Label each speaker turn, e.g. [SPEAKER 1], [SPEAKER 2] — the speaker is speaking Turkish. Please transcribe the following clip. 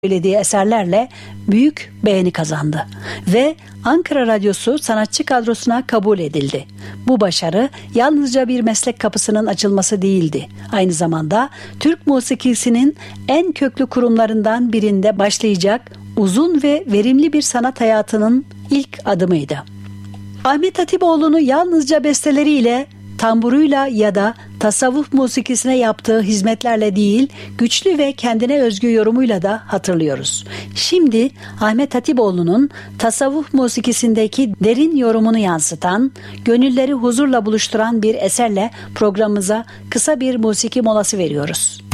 [SPEAKER 1] söylediği eserlerle büyük beğeni kazandı ve Ankara Radyosu sanatçı kadrosuna kabul edildi. Bu başarı yalnızca bir meslek kapısının açılması değildi. Aynı zamanda Türk musikisinin en köklü kurumlarından birinde başlayacak uzun ve verimli bir sanat hayatının ilk adımıydı. Ahmet Hatipoğlu'nu yalnızca besteleriyle, tamburuyla ya da tasavvuf musikisine yaptığı hizmetlerle değil, güçlü ve kendine özgü yorumuyla da hatırlıyoruz. Şimdi Ahmet Hatipoğlu'nun tasavvuf musikisindeki derin yorumunu yansıtan, gönülleri huzurla buluşturan bir eserle programımıza kısa bir musiki molası veriyoruz.